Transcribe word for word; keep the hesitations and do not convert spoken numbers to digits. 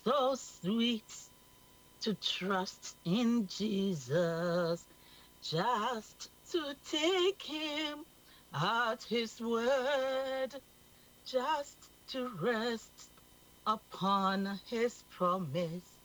so sweet to trust in Jesus, just to take him at his word, just to rest upon his promise.